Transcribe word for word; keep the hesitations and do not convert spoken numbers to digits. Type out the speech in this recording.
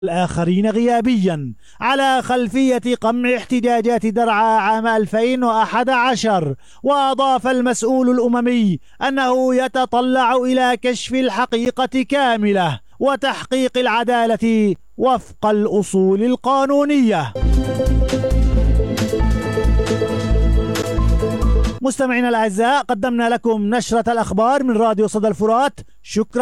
الآخرين غيابيا على خلفية قمع احتجاجات درعا عام ألفين وأحد عشر. وأضاف المسؤول الأممي أنه يتطلع إلى كشف الحقيقة كاملة وتحقيق العدالة وفق الأصول القانونية. مستمعينا الأعزاء، قدمنا لكم نشرة الأخبار من راديو صدى الفرات. شكرا.